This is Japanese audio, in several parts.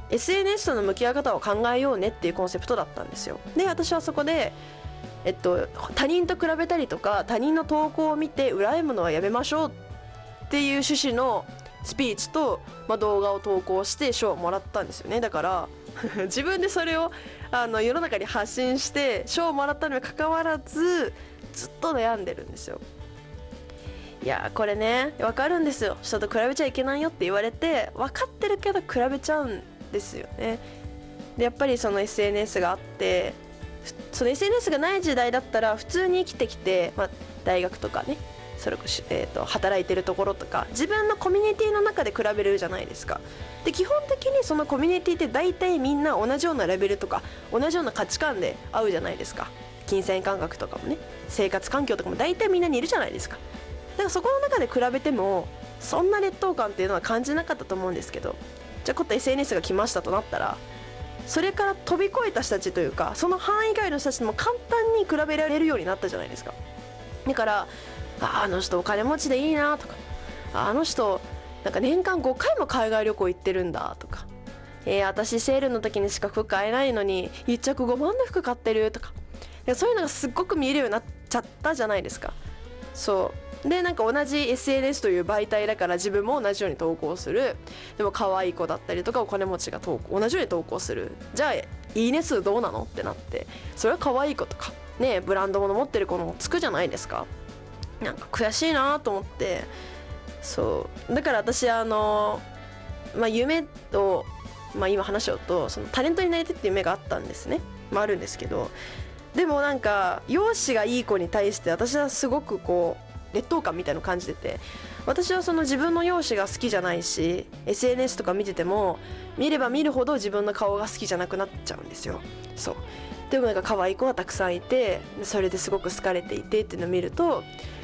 SNS との向き合い方を考えようねっていうコンセプトだったんですよ。で私はそこで他人と比べたりとか他人の投稿を見て羨むのはやめましょうっていう趣旨のスピーチと、動画を投稿して賞をもらったんですよね。だから自分でそれを世の中に発信して賞をもらったのにもかかわらずずっと悩んでるんですよ。いやこれね分かるんですよ。人と比べちゃいけないよって言われて分かってるけど比べちゃうんですよね。でやっぱりその SNS があって、その SNS がない時代だったら普通に生きてきて、大学とかねそれこそ、働いてるところとか自分のコミュニティの中で比べるじゃないですか。で基本的にそのコミュニティって大体みんな同じようなレベルとか同じような価値観で合うじゃないですか。金銭感覚とかもね生活環境とかも大体みんなにいるじゃないですか。だからそこの中で比べてもそんな劣等感っていうのは感じなかったと思うんですけど、じゃあ今度 SNS が来ましたとなったらそれから飛び越えた人たちというかその範囲外の人たちとも簡単に比べられるようになったじゃないですか。だからあの人お金持ちでいいなとか、あの人なんか年間5回も海外旅行行ってるんだとか、私セールの時にしか服買えないのに1着5万の服買ってるとか、そういうのがすっごく見えるようになっちゃったじゃないですか。そうでなんか同じ SNS という媒体だから自分も同じように投稿する。でも可愛い子だったりとかお金持ちが同じように投稿する。じゃあいいね数どうなのってなって、それは可愛い子とかねブランド物持ってる子もつくじゃないですか。なんか悔しいなと思って、そうだから私夢と、今話しようとそのタレントになりたいっていう夢があったんですね。あるんですけど、でもなんか容姿がいい子に対して私はすごくこう劣等感みたいなの感じてて、私はその自分の容姿が好きじゃないし SNS とか見てても見れば見るほど自分の顔が好きじゃなくなっちゃうんですよ。そうでもなんか可愛い子はたくさんいてそれですごく好かれていてっていうのを見ると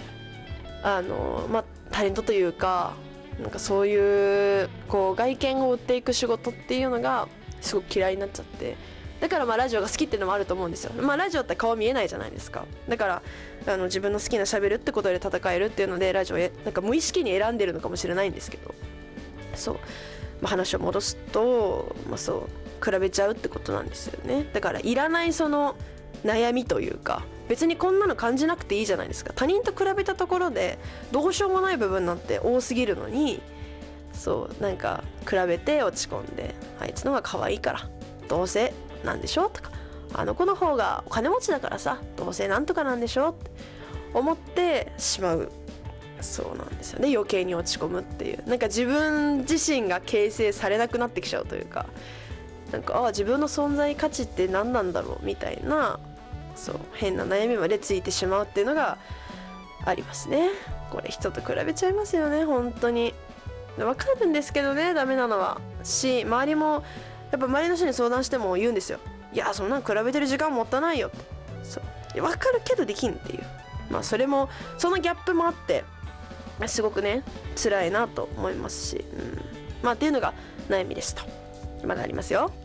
タレントというかなんかそういうこう外見を売っていく仕事っていうのがすごく嫌いになっちゃって、だからラジオが好きっていうのもあると思うんですよ。ラジオって顔見えないじゃないですか。だから自分の好きな喋るってことで戦えるっていうのでラジオなんか無意識に選んでるのかもしれないんですけど、そう、話を戻すと、そう比べちゃうってことなんですよね。だからいらないその悩みというか別にこんなの感じなくていいじゃないですか。他人と比べたところでどうしようもない部分なんて多すぎるのに、そうなんか比べて落ち込んであいつの方が可愛いからどうせなんでしょとか、あの子の方がお金持ちだからさどうせなんとかなんでしょって思ってしまう。そうなんですよね。余計に落ち込むっていう、なんか自分自身が形成されなくなってきちゃうというか、なんか自分の存在価値って何なんだろうみたいな、そう変な悩みまでついてしまうっていうのがありますね。これ人と比べちゃいますよね本当に。わかるんですけどねダメなのはし、周りもやっぱ周りの人に相談しても言うんですよ。いやそんなの比べてる時間もったいないよって。そうわかるけどできんっていう、それもそのギャップもあってすごくね辛いなと思いますし、っていうのが悩みですと。まだありますよ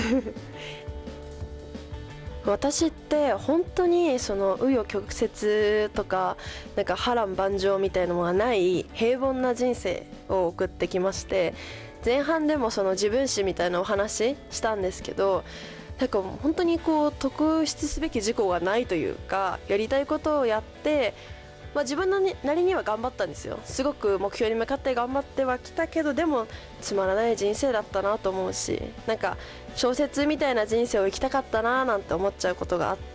私って本当にその紆余曲折とかなんか波乱万丈みたいなのがない平凡な人生を送ってきまして、前半でもその自分史みたいなお話したんですけど、なんか本当にこう特筆すべき事項がないというか、やりたいことをやって自分のなりには頑張ったんですよ。すごく目標に向かって頑張ってはきたけど、でもつまらない人生だったなと思うし、なんか小説みたいな人生を生きたかったななんて思っちゃうことがあって、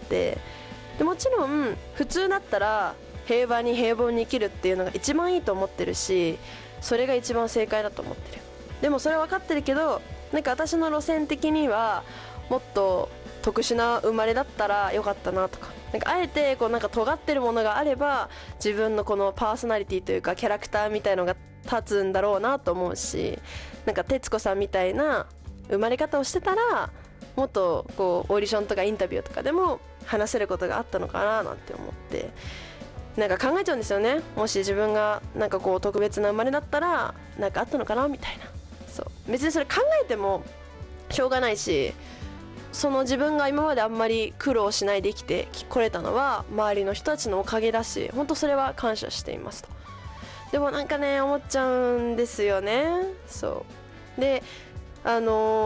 でもちろん普通だったら平和に平凡に生きるっていうのが一番いいと思ってるし、それが一番正解だと思ってる。でもそれは分かってるけど、なんか私の路線的にはもっと特殊な生まれだったらよかったなとか、なんかあえてこうなんか尖ってるものがあれば自分のこのパーソナリティというかキャラクターみたいのが立つんだろうなと思うし、なんか徹子さんみたいな生まれ方をしてたらもっとこうオーディションとかインタビューとかでも話せることがあったのかななんて思って、なんか考えちゃうんですよね。もし自分がなんかこう特別な生まれだったらなんかあったのかなみたいな。そう別にそれ考えてもしょうがないし、その自分が今まであんまり苦労しないで生きてこれたのは周りの人たちのおかげだし、本当それは感謝していますと。でもなんかね思っちゃうんですよね。そうで